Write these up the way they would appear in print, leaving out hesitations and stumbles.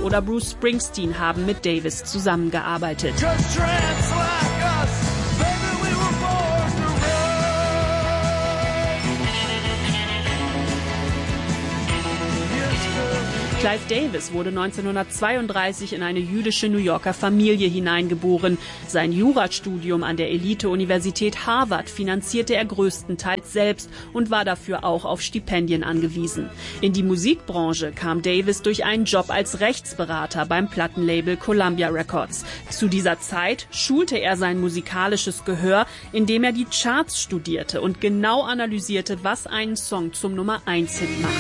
oder Bruce Springsteen haben mit Davis zusammengearbeitet. Clive Davis wurde 1932 in eine jüdische New Yorker Familie hineingeboren. Sein Jurastudium an der Elite-Universität Harvard finanzierte er größtenteils selbst und war dafür auch auf Stipendien angewiesen. In die Musikbranche kam Davis durch einen Job als Rechtsberater beim Plattenlabel Columbia Records. Zu dieser Zeit schulte er sein musikalisches Gehör, indem er die Charts studierte und genau analysierte, was einen Song zum Nummer-1-Hit macht.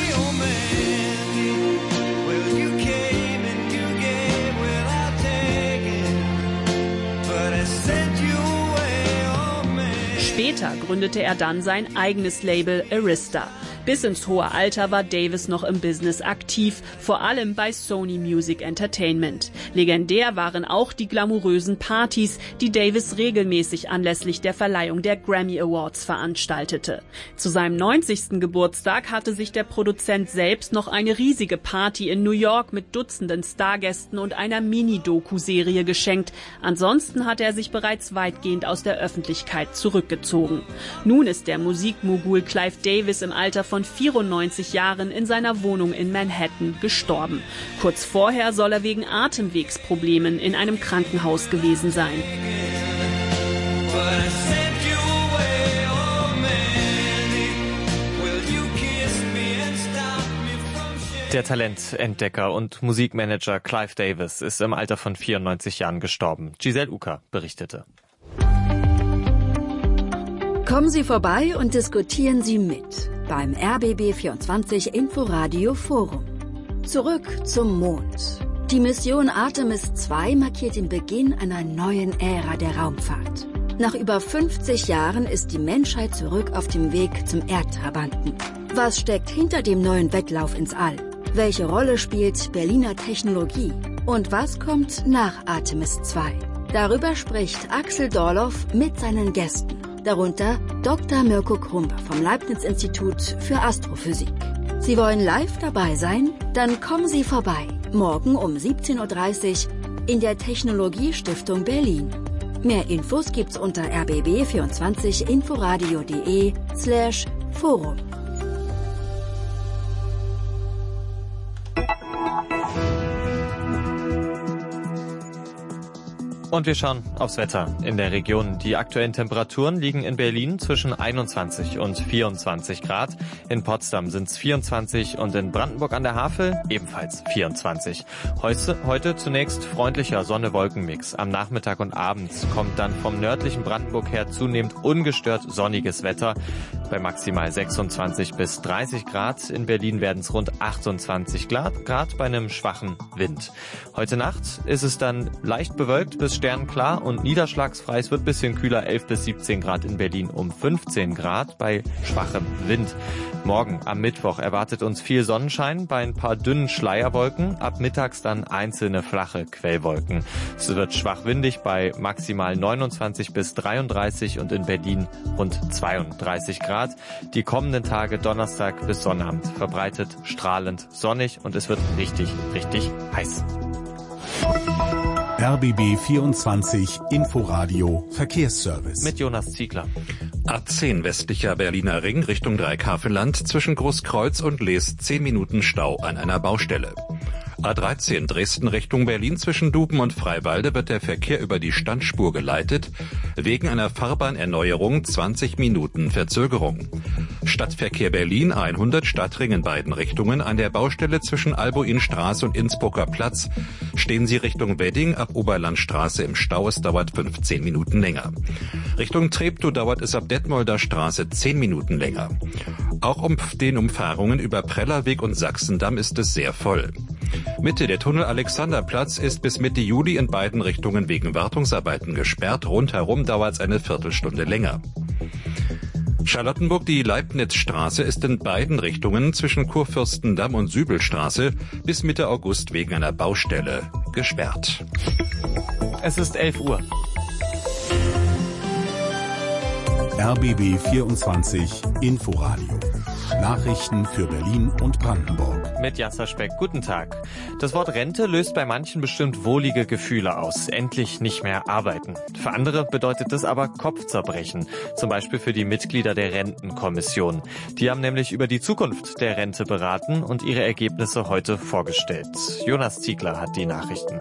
Später gründete er dann sein eigenes Label Arista. Bis ins hohe Alter war Davis noch im Business aktiv, vor allem bei Sony Music Entertainment. Legendär waren auch die glamourösen Partys, die Davis regelmäßig anlässlich der Verleihung der Grammy Awards veranstaltete. Zu seinem 90. Geburtstag hatte sich der Produzent selbst noch eine riesige Party in New York mit Dutzenden Stargästen und einer Mini-Doku-Serie geschenkt. Ansonsten hatte er sich bereits weitgehend aus der Öffentlichkeit zurückgezogen. Nun ist der Musikmogul Clive Davis im Alter von 94 Jahren in seiner Wohnung in Manhattan gestorben. Kurz vorher soll er wegen Atemwegsproblemen in einem Krankenhaus gewesen sein. Der Talententdecker und Musikmanager Clive Davis ist im Alter von 94 Jahren gestorben. Giselle Uker berichtete. Kommen Sie vorbei und diskutieren Sie mit beim RBB24 Inforadio Forum. Zurück zum Mond. Die Mission Artemis II markiert den Beginn einer neuen Ära der Raumfahrt. Nach über 50 Jahren ist die Menschheit zurück auf dem Weg zum Erdtrabanten. Was steckt hinter dem neuen Wettlauf ins All? Welche Rolle spielt Berliner Technologie? Und was kommt nach Artemis II? Darüber spricht Axel Dorloff mit seinen Gästen. Darunter Dr. Mirko Krumber vom Leibniz-Institut für Astrophysik. Sie wollen live dabei sein? Dann kommen Sie vorbei. Morgen um 17:30 Uhr in der Technologiestiftung Berlin. Mehr Infos gibt's unter rbb24inforadio.de/forum. Und wir schauen aufs Wetter in der Region. Die aktuellen Temperaturen liegen in Berlin zwischen 21 und 24 Grad. In Potsdam sind es 24 und in Brandenburg an der Havel ebenfalls 24. Heute zunächst freundlicher Sonne-Wolken-Mix. Am Nachmittag und abends kommt dann vom nördlichen Brandenburg her zunehmend ungestört sonniges Wetter. Bei maximal 26 bis 30 Grad. In Berlin werden es rund 28 Grad bei einem schwachen Wind. Heute Nacht ist es dann leicht bewölkt bis sternklar und niederschlagsfrei. Es wird ein bisschen kühler, 11 bis 17 Grad in Berlin, um 15 Grad bei schwachem Wind. Morgen am Mittwoch erwartet uns viel Sonnenschein bei ein paar dünnen Schleierwolken. Ab mittags dann einzelne flache Quellwolken. Es wird schwach windig bei maximal 29 bis 33 und in Berlin rund 32 Grad. Die kommenden Tage Donnerstag bis Sonnabend verbreitet strahlend sonnig und es wird richtig, richtig heiß. RBB 24 Inforadio Verkehrsservice. Mit Jonas Ziegler. A10 westlicher Berliner Ring Richtung Dreieckhavelland zwischen Großkreuz und Lees 10 Minuten Stau an einer Baustelle. A13 Dresden Richtung Berlin zwischen Duben und Freiwalde wird der Verkehr über die Standspur geleitet. Wegen einer Fahrbahnerneuerung 20 Minuten Verzögerung. Stadtverkehr Berlin 100 Stadtring in beiden Richtungen. An der Baustelle zwischen Albuinstraße und Innsbrucker Platz stehen Sie Richtung Wedding ab Oberlandstraße im Stau. Es dauert 15 Minuten länger. Richtung Treptow dauert es ab Detmolder Straße 10 Minuten länger. Auch um den Umfahrungen über Prellerweg und Sachsendamm ist es sehr voll. Mitte der Tunnel Alexanderplatz ist bis Mitte Juli in beiden Richtungen wegen Wartungsarbeiten gesperrt. Rundherum dauert es eine Viertelstunde länger. Charlottenburg, die Leibnizstraße ist in beiden Richtungen zwischen Kurfürstendamm und Sübelstraße bis Mitte August wegen einer Baustelle gesperrt. Es ist 11 Uhr. RBB 24 Inforadio Nachrichten für Berlin und Brandenburg. Mit Jasser Speck, guten Tag. Das Wort Rente löst bei manchen bestimmt wohlige Gefühle aus. Endlich nicht mehr arbeiten. Für andere bedeutet das aber Kopfzerbrechen. Zum Beispiel für die Mitglieder der Rentenkommission. Die haben nämlich über die Zukunft der Rente beraten und ihre Ergebnisse heute vorgestellt. Jonas Ziegler hat die Nachrichten.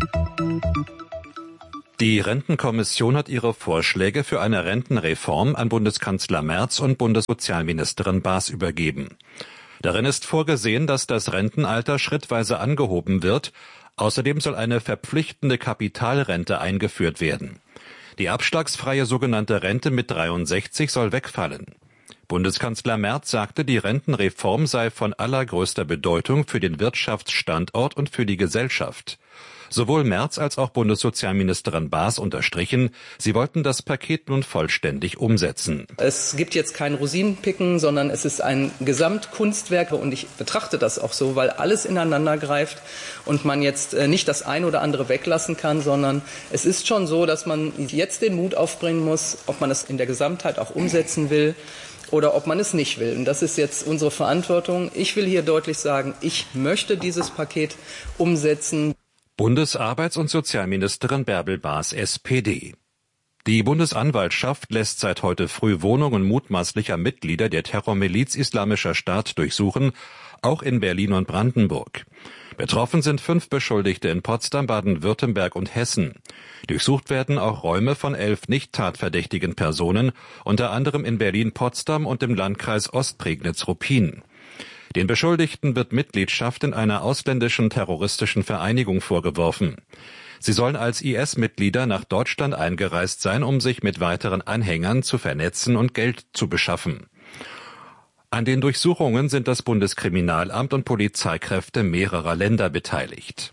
Die Rentenkommission hat ihre Vorschläge für eine Rentenreform an Bundeskanzler Merz und Bundessozialministerin Baas übergeben. Darin ist vorgesehen, dass das Rentenalter schrittweise angehoben wird. Außerdem soll eine verpflichtende Kapitalrente eingeführt werden. Die abschlagsfreie sogenannte Rente mit 63 soll wegfallen. Bundeskanzler Merz sagte, die Rentenreform sei von allergrößter Bedeutung für den Wirtschaftsstandort und für die Gesellschaft. Sowohl Merz als auch Bundessozialministerin Baas unterstrichen, sie wollten das Paket nun vollständig umsetzen. Es gibt jetzt kein Rosinenpicken, sondern es ist ein Gesamtkunstwerk und ich betrachte das auch so, weil alles ineinander greift und man jetzt nicht das eine oder andere weglassen kann, sondern es ist schon so, dass man jetzt den Mut aufbringen muss, ob man es in der Gesamtheit auch umsetzen will oder ob man es nicht will. Und das ist jetzt unsere Verantwortung. Ich will hier deutlich sagen, ich möchte dieses Paket umsetzen. Bundesarbeits- und Sozialministerin Bärbel Baas, SPD. Die Bundesanwaltschaft lässt seit heute früh Wohnungen mutmaßlicher Mitglieder der Terrormiliz Islamischer Staat durchsuchen, auch in Berlin und Brandenburg. Betroffen sind 5 Beschuldigte in Potsdam, Baden-Württemberg und Hessen. Durchsucht werden auch Räume von 11 nicht tatverdächtigen Personen, unter anderem in Berlin-Potsdam und im Landkreis Ostprignitz-Ruppin. Den Beschuldigten wird Mitgliedschaft in einer ausländischen terroristischen Vereinigung vorgeworfen. Sie sollen als IS-Mitglieder nach Deutschland eingereist sein, um sich mit weiteren Anhängern zu vernetzen und Geld zu beschaffen. An den Durchsuchungen sind das Bundeskriminalamt und Polizeikräfte mehrerer Länder beteiligt.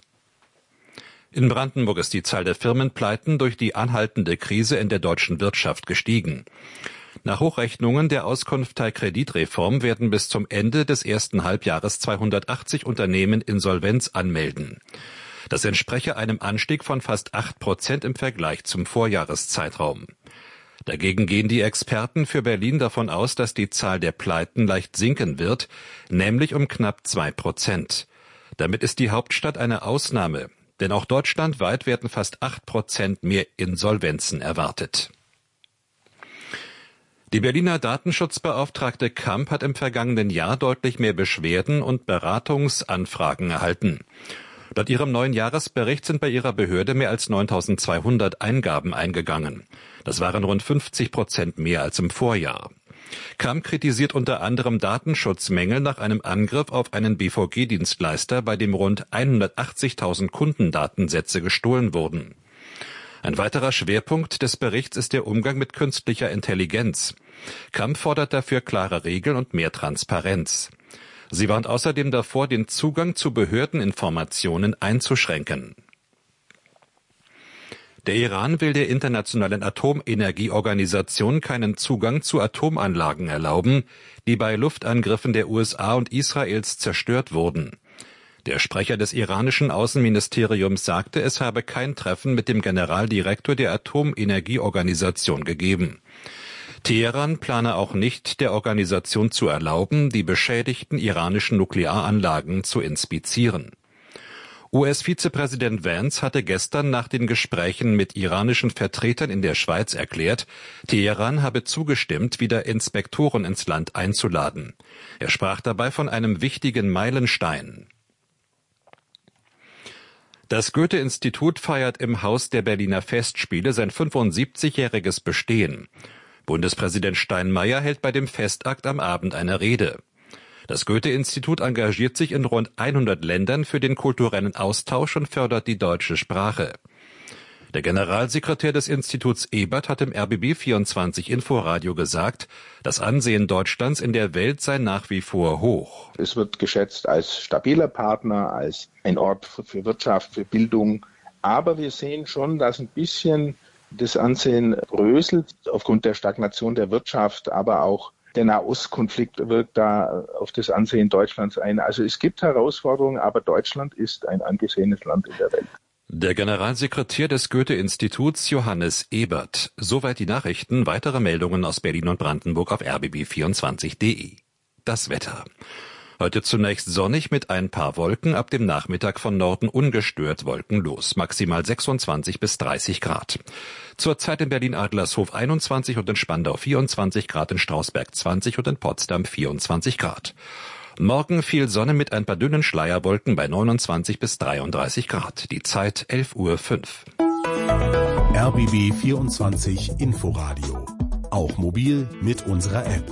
In Brandenburg ist die Zahl der Firmenpleiten durch die anhaltende Krise in der deutschen Wirtschaft gestiegen. Nach Hochrechnungen der Auskunft der Kreditreform werden bis zum Ende des ersten Halbjahres 280 Unternehmen Insolvenz anmelden. Das entspreche einem Anstieg von fast 8% im Vergleich zum Vorjahreszeitraum. Dagegen gehen die Experten für Berlin davon aus, dass die Zahl der Pleiten leicht sinken wird, nämlich um knapp 2%. Damit ist die Hauptstadt eine Ausnahme, denn auch deutschlandweit werden fast 8% mehr Insolvenzen erwartet. Die Berliner Datenschutzbeauftragte Kamp hat im vergangenen Jahr deutlich mehr Beschwerden und Beratungsanfragen erhalten. Laut ihrem neuen Jahresbericht sind bei ihrer Behörde mehr als 9.200 Eingaben eingegangen. Das waren rund 50% mehr als im Vorjahr. Kamp kritisiert unter anderem Datenschutzmängel nach einem Angriff auf einen BVG-Dienstleister, bei dem rund 180.000 Kundendatensätze gestohlen wurden. Ein weiterer Schwerpunkt des Berichts ist der Umgang mit künstlicher Intelligenz. Kamp fordert dafür klare Regeln und mehr Transparenz. Sie warnt außerdem davor, den Zugang zu Behördeninformationen einzuschränken. Der Iran will der Internationalen Atomenergieorganisation keinen Zugang zu Atomanlagen erlauben, die bei Luftangriffen der USA und Israels zerstört wurden. Der Sprecher des iranischen Außenministeriums sagte, es habe kein Treffen mit dem Generaldirektor der Atomenergieorganisation gegeben. Teheran plane auch nicht, der Organisation zu erlauben, die beschädigten iranischen Nuklearanlagen zu inspizieren. US-Vizepräsident Vance hatte gestern nach den Gesprächen mit iranischen Vertretern in der Schweiz erklärt, Teheran habe zugestimmt, wieder Inspektoren ins Land einzuladen. Er sprach dabei von einem wichtigen Meilenstein. Das Goethe-Institut feiert im Haus der Berliner Festspiele sein 75-jähriges Bestehen. Bundespräsident Steinmeier hält bei dem Festakt am Abend eine Rede. Das Goethe-Institut engagiert sich in rund 100 Ländern für den kulturellen Austausch und fördert die deutsche Sprache. Der Generalsekretär des Instituts Ebert hat im RBB24 Inforadio gesagt, das Ansehen Deutschlands in der Welt sei nach wie vor hoch. Es wird geschätzt als stabiler Partner, als ein Ort für Wirtschaft, für Bildung. Aber wir sehen schon, dass ein bisschen das Ansehen bröselt aufgrund der Stagnation der Wirtschaft, aber auch der Nahostkonflikt wirkt da auf das Ansehen Deutschlands ein. Also es gibt Herausforderungen, aber Deutschland ist ein angesehenes Land in der Welt. Der Generalsekretär des Goethe-Instituts Johannes Ebert. Soweit die Nachrichten. Weitere Meldungen aus Berlin und Brandenburg auf rbb24.de. Das Wetter. Heute zunächst sonnig mit ein paar Wolken, ab dem Nachmittag von Norden ungestört wolkenlos, maximal 26 bis 30 Grad. Zurzeit in Berlin-Adlershof 21 und in Spandau 24 Grad, in Strausberg 20 und in Potsdam 24 Grad. Morgen viel Sonne mit ein paar dünnen Schleierwolken bei 29 bis 33 Grad. Die Zeit 11:05 Uhr. RBB 24 Inforadio. Auch mobil mit unserer App.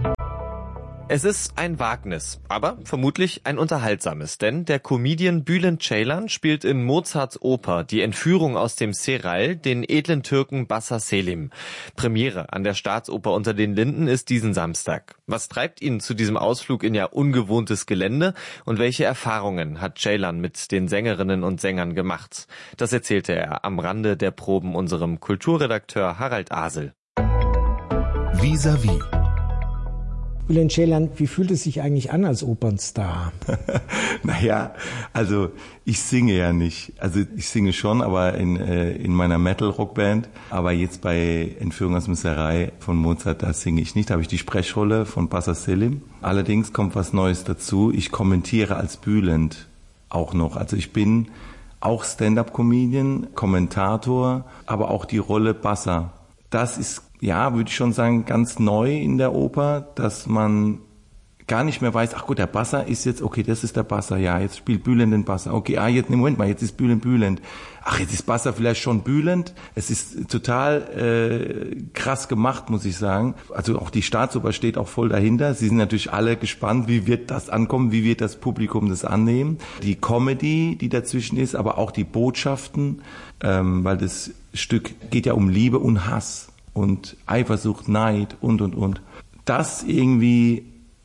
Es ist ein Wagnis, aber vermutlich ein unterhaltsames, denn der Comedian Bülent Ceylan spielt in Mozarts Oper Die Entführung aus dem Serail den edlen Türken Bassa Selim. Premiere an der Staatsoper Unter den Linden ist diesen Samstag. Was treibt ihn zu diesem Ausflug in ja ungewohntes Gelände und welche Erfahrungen hat Ceylan mit den Sängerinnen und Sängern gemacht? Das erzählte er am Rande der Proben unserem Kulturredakteur Harald Asel. Vis-à-vis. Bülent Ceylan, wie fühlt es sich eigentlich an als Opernstar? Naja, also ich singe ja nicht. Also ich singe schon, aber in meiner Metal-Rockband. Aber jetzt bei Entführung aus dem Serail von Mozart, da singe ich nicht. Da habe ich die Sprechrolle von Bassa Selim. Allerdings kommt was Neues dazu. Ich kommentiere als Bülent auch noch. Also ich bin auch Stand-up-Comedian, Kommentator, aber auch die Rolle Bassa. Das ist, ja, würde ich schon sagen, ganz neu in der Oper, dass man gar nicht mehr weiß, ach gut, der Bassa ist jetzt, okay, das ist der Bassa, ja, jetzt spielt Bülent den Bassa, okay, jetzt, Moment mal, jetzt ist Bülent. Ach, jetzt ist Bassa vielleicht schon Bülent. Es ist total krass gemacht, muss ich sagen. Also auch die Staatsoper steht auch voll dahinter. Sie sind natürlich alle gespannt, wie wird das ankommen, wie wird das Publikum das annehmen. Die Comedy, die dazwischen ist, aber auch die Botschaften, weil das Stück geht ja um Liebe und Hass und Eifersucht, Neid und. Das irgendwie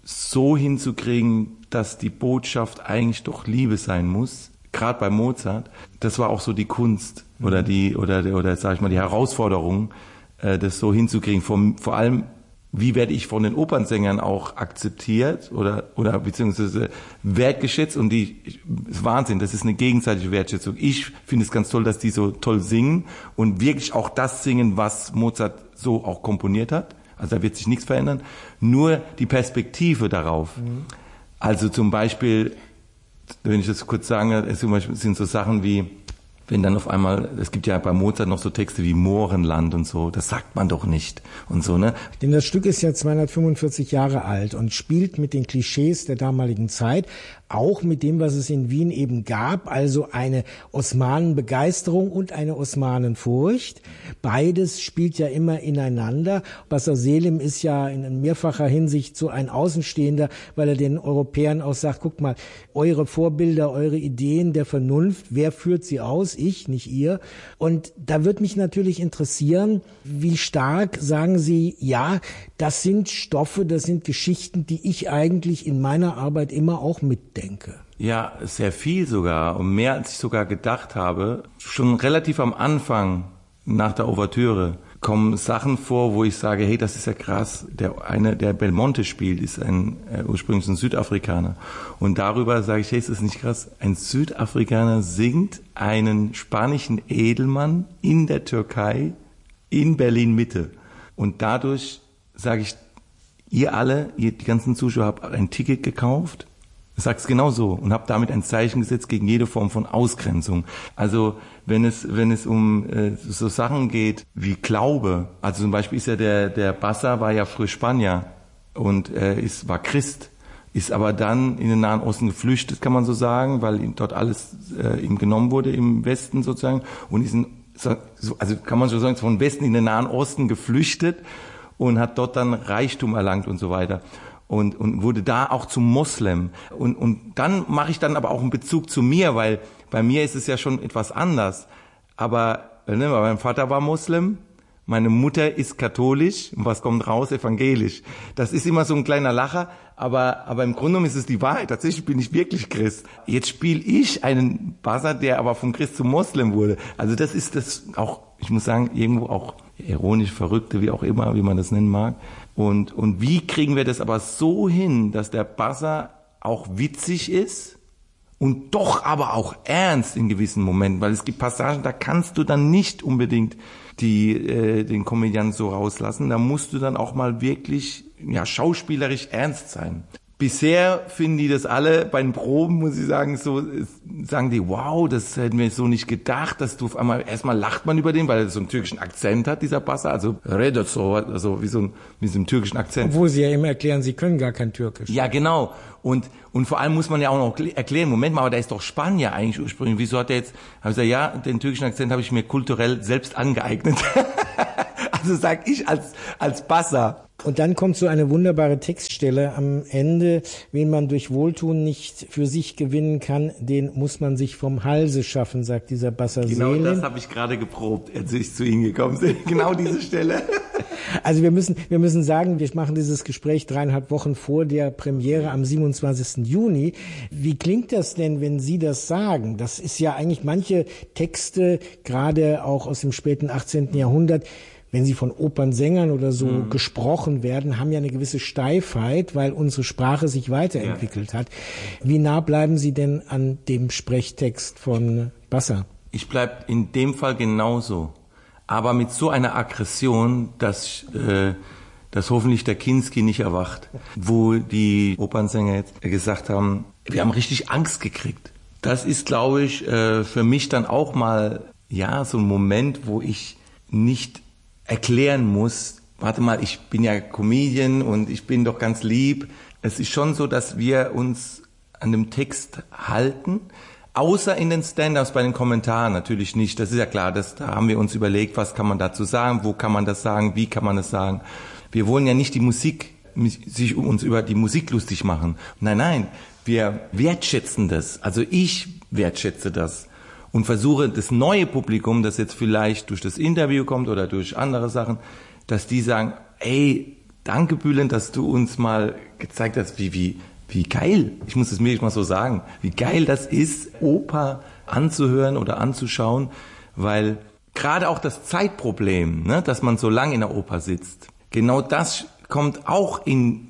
so hinzukriegen, dass die Botschaft eigentlich doch Liebe sein muss, gerade bei Mozart, das war auch so die Kunst oder sag ich mal die Herausforderung, das so hinzukriegen. Vor allem, wie werde ich von den Opernsängern auch akzeptiert oder beziehungsweise wertgeschätzt, und ist Wahnsinn, das ist eine gegenseitige Wertschätzung. Ich finde es ganz toll, dass die so toll singen und wirklich auch das singen, was Mozart so auch komponiert hat. Also da wird sich nichts verändern, nur die Perspektive darauf. Also zum Beispiel, wenn ich das kurz sage, zum Beispiel sind so Sachen wie, wenn dann auf einmal, es gibt ja bei Mozart noch so Texte wie Mohrenland und so, das sagt man doch nicht und so, ne? Denn das Stück ist ja 245 Jahre alt und spielt mit den Klischees der damaligen Zeit, auch mit dem, was es in Wien eben gab, also eine Osmanenbegeisterung und eine Osmanenfurcht. Beides spielt ja immer ineinander. Bassa Selim ist ja in mehrfacher Hinsicht so ein Außenstehender, weil er den Europäern auch sagt, guckt mal, eure Vorbilder, eure Ideen der Vernunft, wer führt sie aus? Ich, nicht ihr. Und da wird mich natürlich interessieren, wie stark sagen Sie, ja, das sind Stoffe, das sind Geschichten, die ich eigentlich in meiner Arbeit immer auch mitdenke. Ja, sehr viel sogar und mehr als ich sogar gedacht habe. Schon relativ am Anfang nach der Ouvertüre kommen Sachen vor, wo ich sage, hey, das ist ja krass. Der Belmonte spielt, ist ursprünglich ein Südafrikaner. Und darüber sage ich, hey, ist das nicht krass? Ein Südafrikaner singt einen spanischen Edelmann in der Türkei in Berlin-Mitte. Und dadurch sage ich, ihr alle, die ganzen Zuschauer, habt ein Ticket gekauft. Ich sag's genau so und habe damit ein Zeichen gesetzt gegen jede Form von Ausgrenzung. Also wenn es um so Sachen geht wie Glaube, also zum Beispiel ist ja der Bassa war ja früher Spanier und war Christ, ist aber dann in den Nahen Osten geflüchtet, kann man so sagen, weil ihm dort alles ihm genommen wurde im Westen sozusagen und ist also kann man so sagen, von Westen in den Nahen Osten geflüchtet und hat dort dann Reichtum erlangt und so weiter. Und wurde da auch zum Moslem. Und dann mache ich dann aber auch einen Bezug zu mir, weil bei mir ist es ja schon etwas anders. Aber mein Vater war Moslem, meine Mutter ist katholisch und was kommt raus? Evangelisch. Das ist immer so ein kleiner Lacher, aber im Grunde genommen ist es die Wahrheit. Tatsächlich bin ich wirklich Christ. Jetzt spiele ich einen Bassa, der aber vom Christ zum Moslem wurde. Also das ist das auch, ich muss sagen, irgendwo auch ironisch, Verrückte, wie auch immer, wie man das nennen mag. Und wie kriegen wir das aber so hin, dass der Bassa auch witzig ist und doch aber auch ernst in gewissen Momenten, weil es gibt Passagen, da kannst du dann nicht unbedingt den Komödianten so rauslassen, da musst du dann auch mal wirklich schauspielerisch ernst sein. Bisher finden die das alle bei den Proben, muss ich sagen, so sagen die, wow, das hätten wir so nicht gedacht, dass du auf einmal, erstmal lacht man über den, weil er so einen türkischen Akzent hat, dieser Basser, also redet so, also wie so einem türkischen Akzent. Obwohl sie ja immer erklären, sie können gar kein Türkisch. Ja, genau. Und vor allem muss man ja auch noch erklären, Moment mal, aber der ist doch Spanier eigentlich ursprünglich. Wieso hat der jetzt, habe ich gesagt, ja, den türkischen Akzent habe ich mir kulturell selbst angeeignet. Also sag ich als Basser. Und dann kommt so eine wunderbare Textstelle am Ende: Wen man durch Wohltun nicht für sich gewinnen kann, den muss man sich vom Halse schaffen, sagt dieser Basser Seelen. Genau das habe ich gerade geprobt, als ich zu Ihnen gekommen bin. Genau diese Stelle. Also wir müssen sagen, wir machen dieses Gespräch 3,5 Wochen vor der Premiere am 27. Juni. Wie klingt das denn, wenn Sie das sagen? Das ist ja eigentlich manche Texte, gerade auch aus dem späten 18. Jahrhundert, wenn sie von Opernsängern oder so gesprochen werden, haben ja eine gewisse Steifheit, weil unsere Sprache sich weiterentwickelt hat. Wie nah bleiben Sie denn an dem Sprechtext von Basser? Ich bleib in dem Fall genauso. Aber mit so einer Aggression, dass hoffentlich der Kinski nicht erwacht. Wo die Opernsänger jetzt gesagt haben, wir haben richtig Angst gekriegt. Das ist, glaube ich, für mich dann auch mal, so ein Moment, wo ich nicht erklären muss, warte mal, ich bin ja Comedian und ich bin doch ganz lieb. Es ist schon so, dass wir uns an dem Text halten, außer in den Stand-ups, bei den Kommentaren natürlich nicht. Das ist ja klar, da haben wir uns überlegt, was kann man dazu sagen, wo kann man das sagen, wie kann man das sagen. Wir wollen ja nicht uns über die Musik lustig machen. Nein, wir wertschätzen das. Also ich wertschätze das. Und versuche das neue Publikum, das jetzt vielleicht durch das Interview kommt oder durch andere Sachen, dass die sagen, ey, danke Bülent, dass du uns mal gezeigt hast, wie geil, ich muss es mir mal so sagen, wie geil das ist, Oper anzuhören oder anzuschauen, weil gerade auch das Zeitproblem, ne, dass man so lange in der Oper sitzt, genau das kommt auch in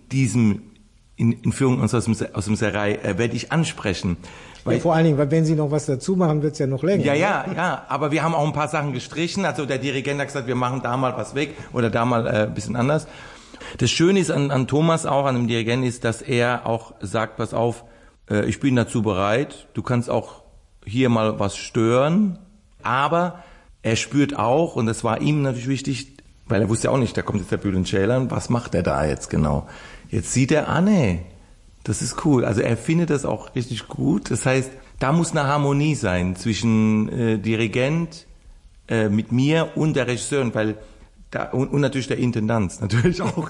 Führung aus dem Serai, werde ich ansprechen. Ja, vor allen Dingen, weil wenn Sie noch was dazu machen, wird's ja noch länger. Ja, aber wir haben auch ein paar Sachen gestrichen. Also der Dirigent hat gesagt, wir machen da mal was weg oder da mal ein bisschen anders. Das Schöne ist an Thomas auch, an dem Dirigenten, ist, dass er auch sagt, pass auf, ich bin dazu bereit, du kannst auch hier mal was stören, aber er spürt auch, und das war ihm natürlich wichtig, weil er wusste ja auch nicht, da kommt jetzt der Bülent Ceylan, was macht er da jetzt genau? Jetzt sieht er, nee, das ist cool. Also er findet das auch richtig gut. Das heißt, da muss eine Harmonie sein zwischen Dirigent mit mir und der Regisseur, weil und natürlich der Intendanz, natürlich auch.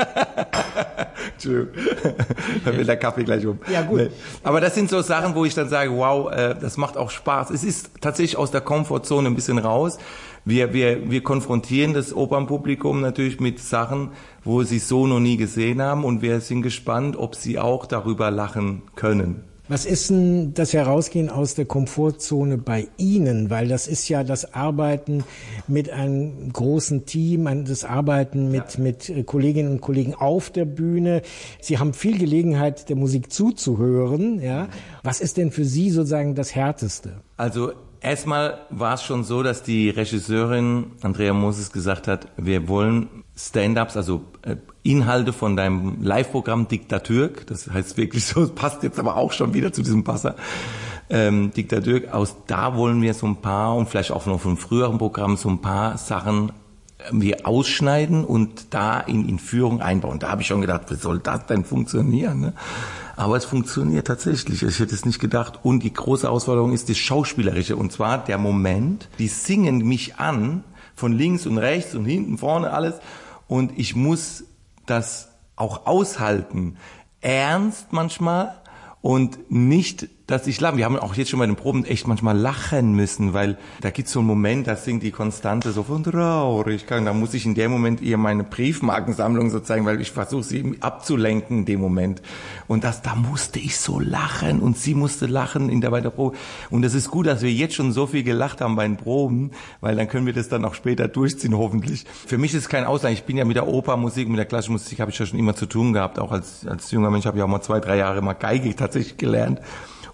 Entschuldigung, da will der Kaffee gleich um. Ja, gut. Aber das sind so Sachen, wo ich dann sage, wow, das macht auch Spaß. Es ist tatsächlich aus der Komfortzone ein bisschen raus. Wir konfrontieren das Opernpublikum natürlich mit Sachen, wo sie so noch nie gesehen haben, und wir sind gespannt, ob sie auch darüber lachen können. Was ist denn das Herausgehen aus der Komfortzone bei Ihnen? Weil das ist ja das Arbeiten mit einem großen Team, das Arbeiten mit Kolleginnen und Kollegen auf der Bühne. Sie haben viel Gelegenheit, der Musik zuzuhören. Ja. Was ist denn für Sie sozusagen das Härteste? Also erstmal war es schon so, dass die Regisseurin Andrea Moses gesagt hat, wir wollen Stand-ups, also Inhalte von deinem Live-Programm Diktatürk, das heißt wirklich so, passt jetzt aber auch schon wieder zu diesem Passer, Diktatürk, da wollen wir so ein paar, und vielleicht auch noch von früheren Programmen, so ein paar Sachen wir ausschneiden und da in Führung einbauen. Da habe ich schon gedacht, wie soll das denn funktionieren? Ne? Aber es funktioniert tatsächlich. Ich hätte es nicht gedacht. Und die große Herausforderung ist das Schauspielerische. Und zwar der Moment, die singen mich an, von links und rechts und hinten, vorne, alles. Und ich muss das auch aushalten. Ernst manchmal und nicht, dass ich lache. Wir haben auch jetzt schon bei den Proben echt manchmal lachen müssen, weil da gibt's so einen Moment, da singt die Konstante so von Traurigkeit. Da muss ich in dem Moment ihr meine Briefmarkensammlung so zeigen, weil ich versuche, sie abzulenken in dem Moment. Und da musste ich so lachen und sie musste lachen in der Probe. Und es ist gut, dass wir jetzt schon so viel gelacht haben bei den Proben, weil dann können wir das dann auch später durchziehen, hoffentlich. Für mich ist es kein Ausland. Ich bin ja mit der Opermusik, mit der klassischen Musik habe ich ja schon immer zu tun gehabt. Auch als junger Mensch habe ich auch mal 2-3 Jahre mal Geige tatsächlich gelernt.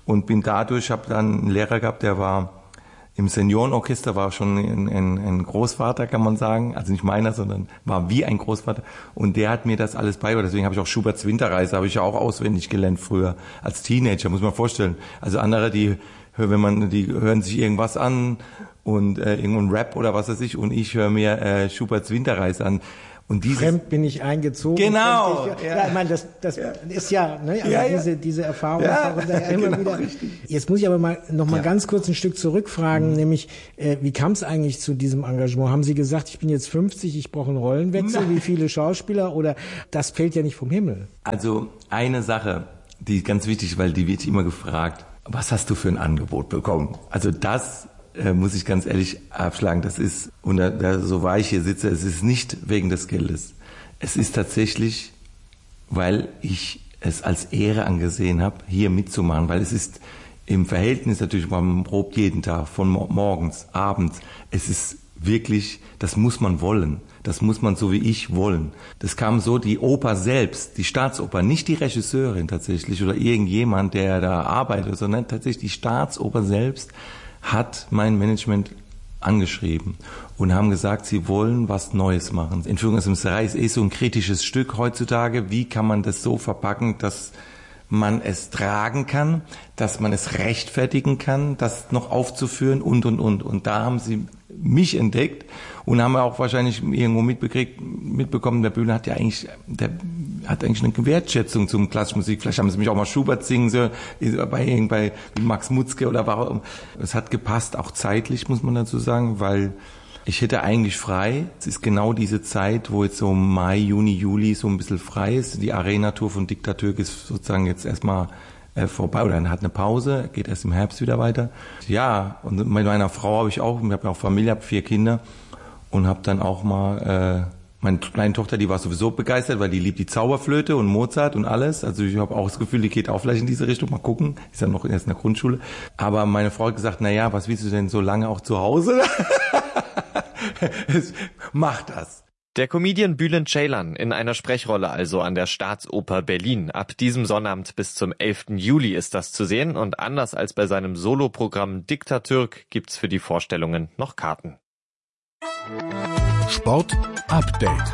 und bin dadurch, habe dann einen Lehrer gehabt, der war im Seniorenorchester, war schon ein Großvater, kann man sagen. Also nicht meiner, sondern war wie ein Großvater. Und der hat mir das alles beigebracht. Deswegen habe ich auch Schuberts Winterreise, habe ich ja auch auswendig gelernt früher. Als Teenager, muss man vorstellen. Also andere, die hören sich irgendwas an und irgendein Rap oder was weiß ich. Und ich höre mir Schuberts Winterreise an. Und Fremd bin ich eingezogen. Genau. Ja, ich meine, das ist ja, ne, also diese Erfahrung. Immer wieder. Jetzt muss ich aber noch mal ganz kurz ein Stück zurückfragen, nämlich, wie kam es eigentlich zu diesem Engagement? Haben Sie gesagt, ich bin jetzt 50, ich brauche einen Rollenwechsel, wie viele Schauspieler, oder das fällt ja nicht vom Himmel? Also eine Sache, die ganz wichtig ist, weil die wird immer gefragt, was hast du für ein Angebot bekommen? Also das muss ich ganz ehrlich abschlagen, das ist, und so wahr ich hier sitze, es ist nicht wegen des Geldes. Es ist tatsächlich, weil ich es als Ehre angesehen habe, hier mitzumachen, weil es ist im Verhältnis natürlich, man probt jeden Tag, von morgens, abends, es ist wirklich, das muss man wollen. Das muss man so wie ich wollen. Das kam so, die Oper selbst, die Staatsoper, nicht die Regisseurin tatsächlich oder irgendjemand, der da arbeitet, sondern tatsächlich die Staatsoper selbst hat mein Management angeschrieben und haben gesagt, sie wollen was Neues machen. Entführungsmisserei ist so ein kritisches Stück heutzutage. Wie kann man das so verpacken, dass man es tragen kann, dass man es rechtfertigen kann, das noch aufzuführen und. Und da haben sie mich entdeckt und haben auch wahrscheinlich irgendwo mitbekommen, der Bühne hat ja eigentlich, eine Wertschätzung zum klassischen Musik. Vielleicht haben sie mich auch mal Schubert singen so, bei Max Mutzke oder warum. Es hat gepasst, auch zeitlich, muss man dazu sagen, weil ich hätte eigentlich frei. Es ist genau diese Zeit, wo jetzt so Mai, Juni, Juli so ein bisschen frei ist. Die Arena-Tour von Diktatürk ist sozusagen jetzt erstmal vorbei oder hat eine Pause, geht erst im Herbst wieder weiter. Ja, und mit meiner Frau habe ich auch Familie, habe 4 Kinder und habe dann auch mal meine kleine Tochter, die war sowieso begeistert, weil die liebt die Zauberflöte und Mozart und alles. Also ich habe auch das Gefühl, die geht auch vielleicht in diese Richtung. Mal gucken, ist ja noch erst in der Grundschule. Aber meine Frau hat gesagt, na, was willst du denn so lange auch zu Hause? Mach das. Der Comedian Bülent Ceylan in einer Sprechrolle also an der Staatsoper Berlin. Ab diesem Sonnabend bis zum 11. Juli ist das zu sehen und anders als bei seinem Soloprogramm Diktatürk gibt's für die Vorstellungen noch Karten. Sport Update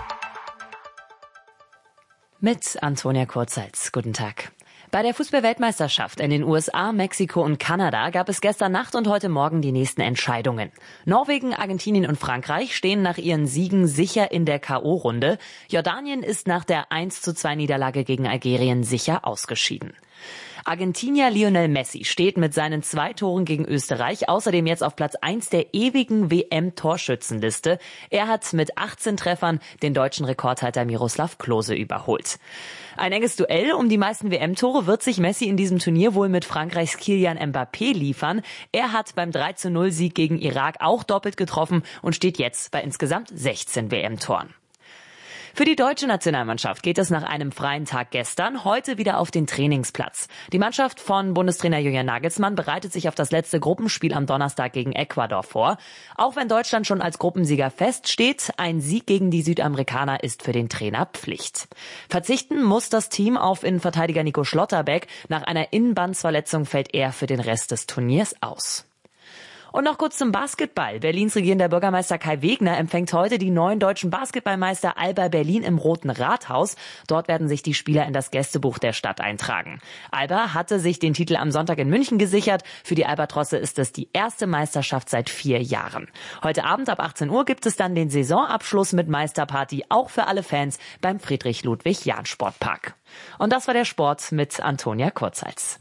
mit Antonia Kurzhals. Guten Tag. Bei der Fußball-Weltmeisterschaft in den USA, Mexiko und Kanada gab es gestern Nacht und heute Morgen die nächsten Entscheidungen. Norwegen, Argentinien und Frankreich stehen nach ihren Siegen sicher in der K.O.-Runde. Jordanien ist nach der 1:2 Niederlage gegen Algerien sicher ausgeschieden. Argentinier Lionel Messi steht mit seinen 2 Toren gegen Österreich außerdem jetzt auf Platz 1 der ewigen WM-Torschützenliste. Er hat mit 18 Treffern den deutschen Rekordhalter Miroslav Klose überholt. Ein enges Duell um die meisten WM-Tore wird sich Messi in diesem Turnier wohl mit Frankreichs Kylian Mbappé liefern. Er hat beim 3:0-Sieg gegen Irak auch doppelt getroffen und steht jetzt bei insgesamt 16 WM-Toren. Für die deutsche Nationalmannschaft geht es nach einem freien Tag gestern heute wieder auf den Trainingsplatz. Die Mannschaft von Bundestrainer Julian Nagelsmann bereitet sich auf das letzte Gruppenspiel am Donnerstag gegen Ecuador vor. Auch wenn Deutschland schon als Gruppensieger feststeht, ein Sieg gegen die Südamerikaner ist für den Trainer Pflicht. Verzichten muss das Team auf Innenverteidiger Nico Schlotterbeck. Nach einer Innenbandsverletzung fällt er für den Rest des Turniers aus. Und noch kurz zum Basketball. Berlins regierender Bürgermeister Kai Wegner empfängt heute die neuen deutschen Basketballmeister Alba Berlin im Roten Rathaus. Dort werden sich die Spieler in das Gästebuch der Stadt eintragen. Alba hatte sich den Titel am Sonntag in München gesichert. Für die Albatrosse ist es die erste Meisterschaft seit 4 Jahren. Heute Abend ab 18 Uhr gibt es dann den Saisonabschluss mit Meisterparty, auch für alle Fans beim Friedrich-Ludwig-Jahn-Sportpark. Und das war der Sport mit Antonia Kurzhals.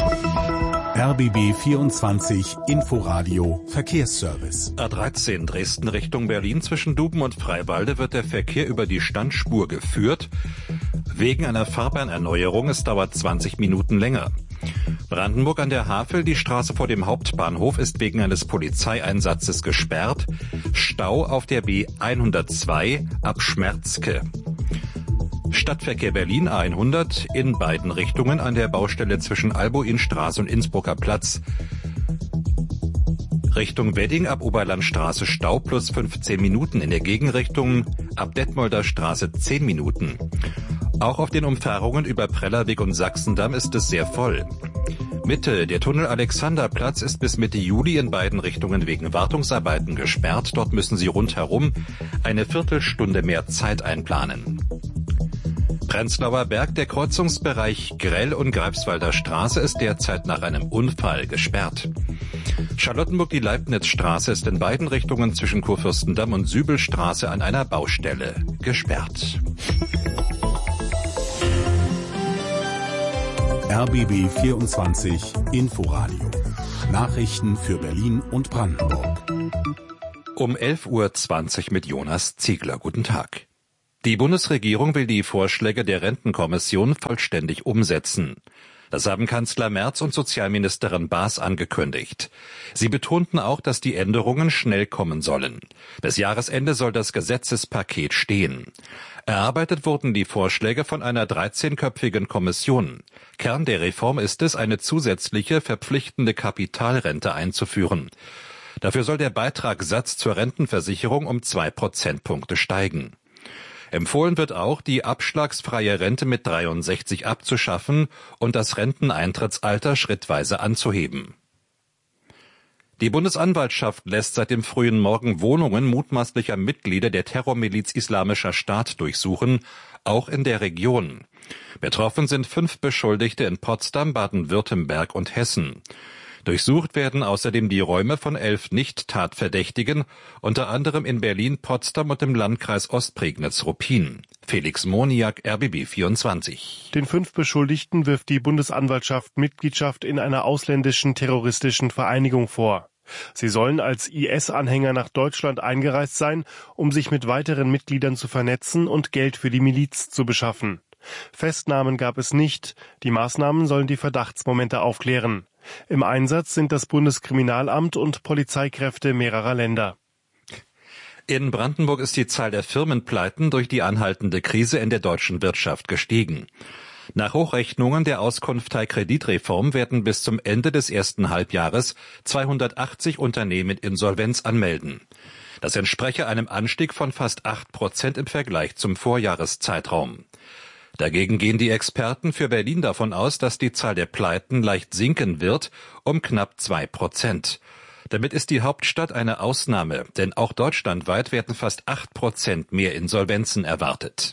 RBB 24 Inforadio Verkehrsservice. A13 Dresden Richtung Berlin zwischen Duben und Freiwalde wird der Verkehr über die Standspur geführt. Wegen einer Fahrbahnerneuerung, es dauert 20 Minuten länger. Brandenburg an der Havel, die Straße vor dem Hauptbahnhof ist wegen eines Polizeieinsatzes gesperrt. Stau auf der B102 ab Schmerzke. Stadtverkehr Berlin A100 in beiden Richtungen an der Baustelle zwischen Albuinstraße und Innsbrucker Platz. Richtung Wedding ab Oberlandstraße Stau plus 15 Minuten, in der Gegenrichtung ab Detmolder Straße 10 Minuten. Auch auf den Umfahrungen über Prellerweg und Sachsendamm ist es sehr voll. Mitte. Der Tunnel Alexanderplatz ist bis Mitte Juli in beiden Richtungen wegen Wartungsarbeiten gesperrt. Dort müssen Sie rundherum eine Viertelstunde mehr Zeit einplanen. Prenzlauer Berg, der Kreuzungsbereich Grell- und Greifswalder Straße ist derzeit nach einem Unfall gesperrt. Charlottenburg, die Leibnizstraße ist in beiden Richtungen zwischen Kurfürstendamm und Sübelstraße an einer Baustelle gesperrt. RBB 24 Inforadio. Nachrichten für Berlin und Brandenburg. Um 11:20 Uhr mit Jonas Ziegler. Guten Tag. Die Bundesregierung will die Vorschläge der Rentenkommission vollständig umsetzen. Das haben Kanzler Merz und Sozialministerin Baas angekündigt. Sie betonten auch, dass die Änderungen schnell kommen sollen. Bis Jahresende soll das Gesetzespaket stehen. Erarbeitet wurden die Vorschläge von einer 13-köpfigen Kommission. Kern der Reform ist es, eine zusätzliche verpflichtende Kapitalrente einzuführen. Dafür soll der Beitragssatz zur Rentenversicherung um 2 Prozentpunkte steigen. Empfohlen wird auch, die abschlagsfreie Rente mit 63 abzuschaffen und das Renteneintrittsalter schrittweise anzuheben. Die Bundesanwaltschaft lässt seit dem frühen Morgen Wohnungen mutmaßlicher Mitglieder der Terrormiliz Islamischer Staat durchsuchen, auch in der Region. Betroffen sind 5 Beschuldigte in Potsdam, Baden-Württemberg und Hessen. Durchsucht werden außerdem die Räume von 11 Nicht-Tatverdächtigen, unter anderem in Berlin, Potsdam und im Landkreis Ostprignitz-Ruppin. Felix Moniak, RBB 24. Den 5 Beschuldigten wirft die Bundesanwaltschaft Mitgliedschaft in einer ausländischen terroristischen Vereinigung vor. Sie sollen als IS-Anhänger nach Deutschland eingereist sein, um sich mit weiteren Mitgliedern zu vernetzen und Geld für die Miliz zu beschaffen. Festnahmen gab es nicht. Die Maßnahmen sollen die Verdachtsmomente aufklären. Im Einsatz sind das Bundeskriminalamt und Polizeikräfte mehrerer Länder. In Brandenburg ist die Zahl der Firmenpleiten durch die anhaltende Krise in der deutschen Wirtschaft gestiegen. Nach Hochrechnungen der Auskunftei Kreditreform werden bis zum Ende des ersten Halbjahres 280 Unternehmen Insolvenz anmelden. Das entspreche einem Anstieg von fast 8% im Vergleich zum Vorjahreszeitraum. Dagegen gehen die Experten für Berlin davon aus, dass die Zahl der Pleiten leicht sinken wird, um knapp 2%. Damit ist die Hauptstadt eine Ausnahme, denn auch deutschlandweit werden fast 8% mehr Insolvenzen erwartet.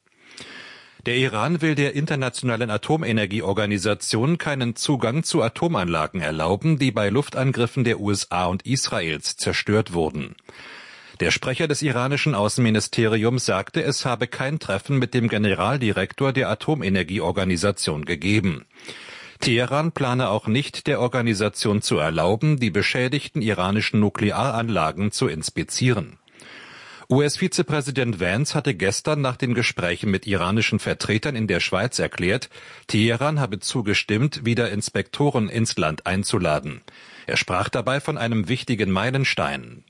Der Iran will der Internationalen Atomenergieorganisation keinen Zugang zu Atomanlagen erlauben, die bei Luftangriffen der USA und Israels zerstört wurden. Der Sprecher des iranischen Außenministeriums sagte, es habe kein Treffen mit dem Generaldirektor der Atomenergieorganisation gegeben. Teheran plane auch nicht, der Organisation zu erlauben, die beschädigten iranischen Nuklearanlagen zu inspizieren. US-Vizepräsident Vance hatte gestern nach den Gesprächen mit iranischen Vertretern in der Schweiz erklärt, Teheran habe zugestimmt, wieder Inspektoren ins Land einzuladen. Er sprach dabei von einem wichtigen Meilenstein.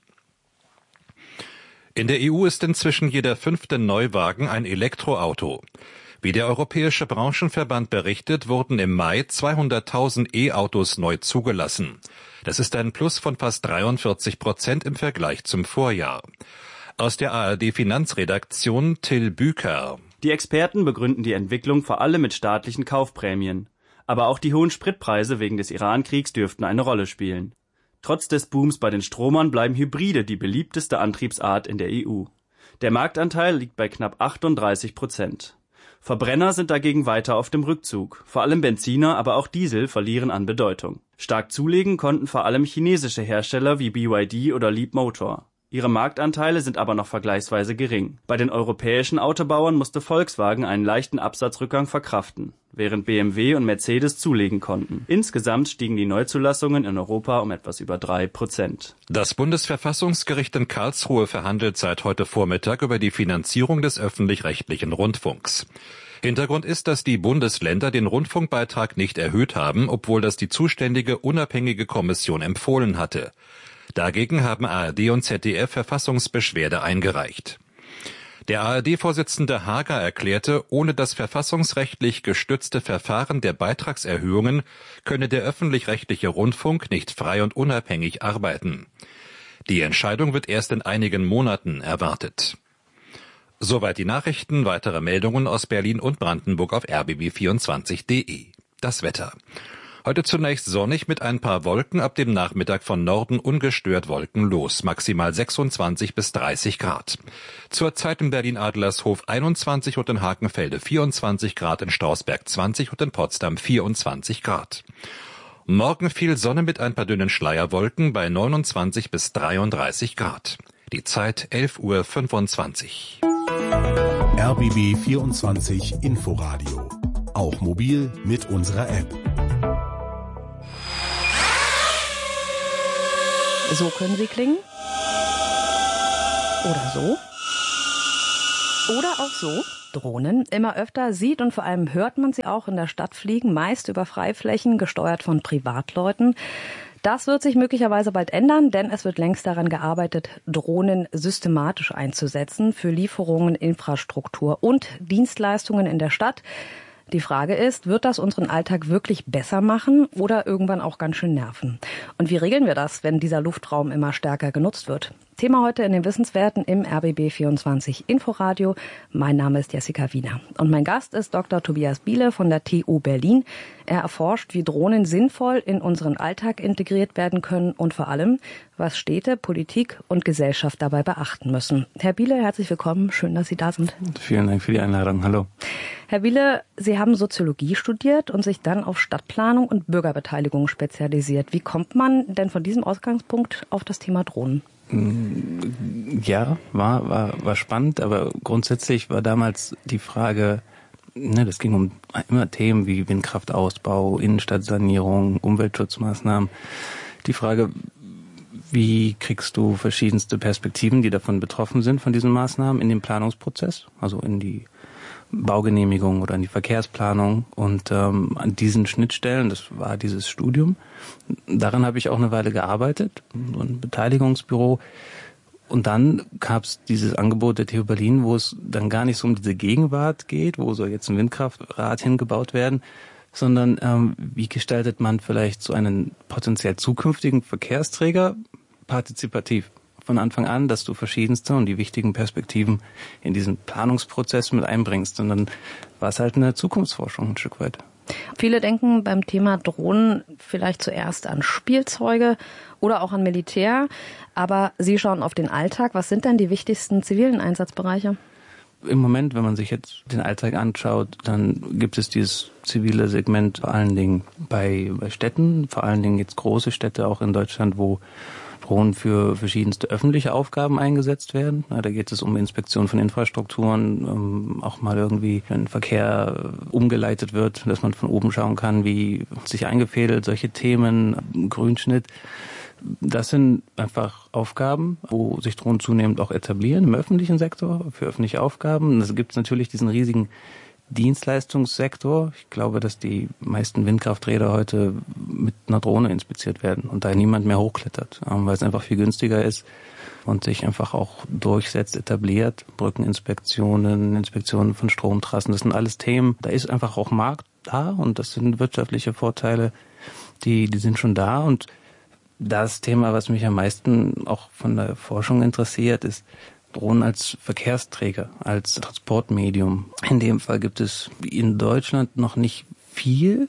In der EU ist inzwischen jeder 5. Neuwagen ein Elektroauto. Wie der Europäische Branchenverband berichtet, wurden im Mai 200.000 E-Autos neu zugelassen. Das ist ein Plus von fast 43% im Vergleich zum Vorjahr. Aus der ARD-Finanzredaktion Till Büker. Die Experten begründen die Entwicklung vor allem mit staatlichen Kaufprämien. Aber auch die hohen Spritpreise wegen des Iran-Kriegs dürften eine Rolle spielen. Trotz des Booms bei den Stromern bleiben Hybride die beliebteste Antriebsart in der EU. Der Marktanteil liegt bei knapp 38%. Verbrenner sind dagegen weiter auf dem Rückzug. Vor allem Benziner, aber auch Diesel verlieren an Bedeutung. Stark zulegen konnten vor allem chinesische Hersteller wie BYD oder Leapmotor. Ihre Marktanteile sind aber noch vergleichsweise gering. Bei den europäischen Autobauern musste Volkswagen einen leichten Absatzrückgang verkraften, während BMW und Mercedes zulegen konnten. Insgesamt stiegen die Neuzulassungen in Europa um etwas über 3%. Das Bundesverfassungsgericht in Karlsruhe verhandelt seit heute Vormittag über die Finanzierung des öffentlich-rechtlichen Rundfunks. Hintergrund ist, dass die Bundesländer den Rundfunkbeitrag nicht erhöht haben, obwohl das die zuständige unabhängige Kommission empfohlen hatte. Dagegen haben ARD und ZDF Verfassungsbeschwerde eingereicht. Der ARD-Vorsitzende Hager erklärte, ohne das verfassungsrechtlich gestützte Verfahren der Beitragserhöhungen könne der öffentlich-rechtliche Rundfunk nicht frei und unabhängig arbeiten. Die Entscheidung wird erst in einigen Monaten erwartet. Soweit die Nachrichten, weitere Meldungen aus Berlin und Brandenburg auf rbb24.de. Das Wetter. Heute zunächst sonnig mit ein paar Wolken, ab dem Nachmittag von Norden ungestört wolkenlos, maximal 26 bis 30 Grad. Zurzeit in Berlin-Adlershof 21 und in Hakenfelde 24 Grad, in Strausberg 20 und in Potsdam 24 Grad. Morgen viel Sonne mit ein paar dünnen Schleierwolken bei 29 bis 33 Grad. Die Zeit 11:25 Uhr. RBB 24 Inforadio. Auch mobil mit unserer App. So können sie klingen. Oder so. Oder auch so. Drohnen. Immer öfter sieht und vor allem hört man sie auch in der Stadt fliegen, meist über Freiflächen, gesteuert von Privatleuten. Das wird sich möglicherweise bald ändern, denn es wird längst daran gearbeitet, Drohnen systematisch einzusetzen für Lieferungen, Infrastruktur und Dienstleistungen in der Stadt. Die Frage ist, wird das unseren Alltag wirklich besser machen oder irgendwann auch ganz schön nerven? Und wie regeln wir das, wenn dieser Luftraum immer stärker genutzt wird? Thema heute in den Wissenswerten im RBB 24 Inforadio. Mein Name ist Jessica Wiener und mein Gast ist Dr. Tobias Biele von der TU Berlin. Er erforscht, wie Drohnen sinnvoll in unseren Alltag integriert werden können und vor allem, was Städte, Politik und Gesellschaft dabei beachten müssen. Herr Biele, herzlich willkommen. Schön, dass Sie da sind. Vielen Dank für die Einladung. Hallo. Herr Biele, Sie haben Soziologie studiert und sich dann auf Stadtplanung und Bürgerbeteiligung spezialisiert. Wie kommt man denn von diesem Ausgangspunkt auf das Thema Drohnen? Ja, war spannend, aber grundsätzlich war damals die Frage, das ging um immer Themen wie Windkraftausbau, Innenstadtsanierung, Umweltschutzmaßnahmen. Die Frage, wie kriegst du verschiedenste Perspektiven, die davon betroffen sind, von diesen Maßnahmen, in den Planungsprozess, also in die Baugenehmigung oder in die Verkehrsplanung und an diesen Schnittstellen, das war dieses Studium. Daran habe ich auch eine Weile gearbeitet, so ein Beteiligungsbüro. Und dann gab es dieses Angebot der TU Berlin, wo es dann gar nicht so um diese Gegenwart geht, wo soll jetzt ein Windkraftrad hingebaut werden, sondern wie gestaltet man vielleicht so einen potenziell zukünftigen Verkehrsträger partizipativ? Von Anfang an, dass du verschiedenste und die wichtigen Perspektiven in diesen Planungsprozess mit einbringst. Und dann war es halt eine Zukunftsforschung ein Stück weit. Viele denken beim Thema Drohnen vielleicht zuerst an Spielzeuge oder auch an Militär. Aber Sie schauen auf den Alltag. Was sind denn die wichtigsten zivilen Einsatzbereiche? Im Moment, wenn man sich jetzt den Alltag anschaut, dann gibt es dieses zivile Segment vor allen Dingen bei Städten, vor allen Dingen jetzt große Städte auch in Deutschland, wo Drohnen für verschiedenste öffentliche Aufgaben eingesetzt werden. Da geht es um Inspektion von Infrastrukturen, auch mal irgendwie, wenn Verkehr umgeleitet wird, dass man von oben schauen kann, wie sich eingefädelt, solche Themen, Grünschnitt. Das sind einfach Aufgaben, wo sich Drohnen zunehmend auch etablieren im öffentlichen Sektor für öffentliche Aufgaben. Es gibt natürlich diesen riesigen Dienstleistungssektor. Ich glaube, dass die meisten Windkrafträder heute mit einer Drohne inspiziert werden und da niemand mehr hochklettert, weil es einfach viel günstiger ist und sich einfach auch durchsetzt, etabliert. Brückeninspektionen, Inspektionen von Stromtrassen, das sind alles Themen. Da ist einfach auch Markt da und das sind wirtschaftliche Vorteile, die sind schon da. Und das Thema, was mich am meisten auch von der Forschung interessiert, ist Drohnen als Verkehrsträger, als Transportmedium. In dem Fall gibt es in Deutschland noch nicht viel,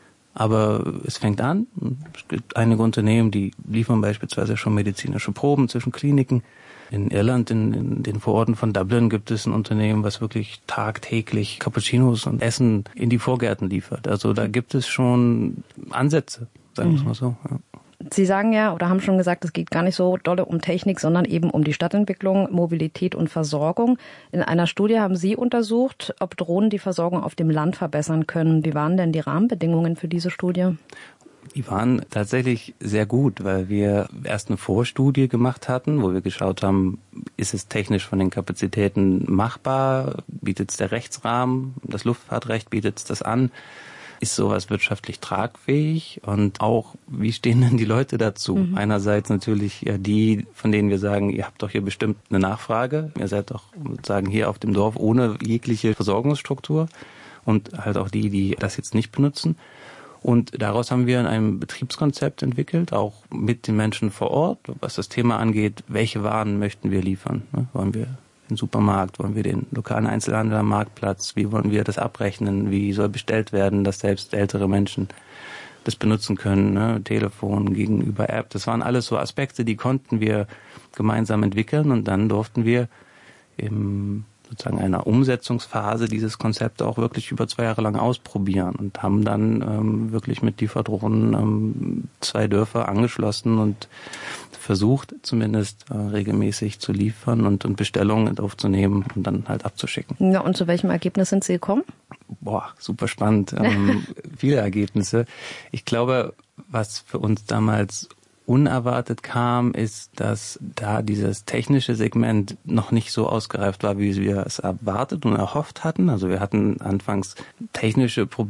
aber es fängt an. Es gibt einige Unternehmen, die liefern beispielsweise schon medizinische Proben zwischen Kliniken. In Irland, in den Vororten von Dublin, gibt es ein Unternehmen, was wirklich tagtäglich Cappuccinos und Essen in die Vorgärten liefert. Also da gibt es schon Ansätze, sagen wir es mal so. Ja. Sie sagen ja oder haben schon gesagt, es geht gar nicht so dolle um Technik, sondern eben um die Stadtentwicklung, Mobilität und Versorgung. In einer Studie haben Sie untersucht, ob Drohnen die Versorgung auf dem Land verbessern können. Wie waren denn die Rahmenbedingungen für diese Studie? Die waren tatsächlich sehr gut, weil wir erst eine Vorstudie gemacht hatten, wo wir geschaut haben, ist es technisch von den Kapazitäten machbar, bietet es der Rechtsrahmen, das Luftfahrtrecht bietet es das an. Ist sowas wirtschaftlich tragfähig und auch, wie stehen denn die Leute dazu? Einerseits natürlich ja die, von denen wir sagen, ihr habt doch hier bestimmt eine Nachfrage, ihr seid doch sozusagen hier auf dem Dorf ohne jegliche Versorgungsstruktur und halt auch die das jetzt nicht benutzen. Und daraus haben wir ein Betriebskonzept entwickelt, auch mit den Menschen vor Ort, was das Thema angeht, welche Waren möchten wir liefern? Wollen wir den Supermarkt, wollen wir den lokalen Einzelhandel am Marktplatz, wie wollen wir das abrechnen, wie soll bestellt werden, dass selbst ältere Menschen das benutzen können, ne? Telefon gegenüber App. Das waren alles so Aspekte, die konnten wir gemeinsam entwickeln und dann durften wir im sozusagen einer Umsetzungsphase dieses Konzept auch wirklich über 2 Jahre lang ausprobieren und haben dann wirklich mit Lieferdrohnen 2 Dörfer angeschlossen und versucht zumindest regelmäßig zu liefern und Bestellungen aufzunehmen und dann halt abzuschicken. Ja, und zu welchem Ergebnis sind Sie gekommen? Boah, super spannend. Viele Ergebnisse. Ich glaube, was für uns damals unerwartet kam, ist, dass da dieses technische Segment noch nicht so ausgereift war, wie wir es erwartet und erhofft hatten. Also wir hatten anfangs technische Probleme